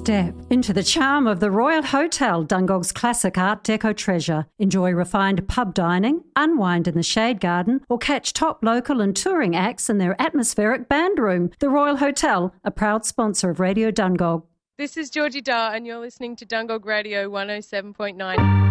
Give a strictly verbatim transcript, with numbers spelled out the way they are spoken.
Step into the charm of the Royal Hotel, Dungog's classic Art Deco treasure. Enjoy refined pub dining, unwind in the shade garden, or catch top local and touring acts in their atmospheric band room. The Royal Hotel, a proud sponsor of Radio Dungog. This is Georgie Dar, and you're listening to Dungog Radio one oh seven point nine.